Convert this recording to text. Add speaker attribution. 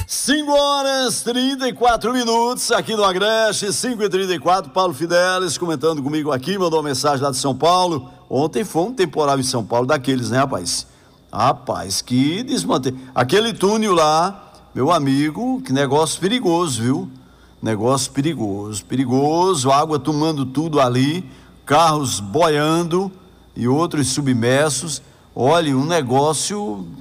Speaker 1: 5h34 aqui no Agreste, 5h34. Paulo Fidelis comentando comigo aqui, mandou uma mensagem lá de São Paulo. Ontem foi um temporal em São Paulo daqueles, né, rapaz? Rapaz, que desmanter. Aquele túnel lá, meu amigo, que negócio perigoso, viu? Negócio perigoso, água tomando tudo ali, carros boiando e outros submersos. Olha, um negócio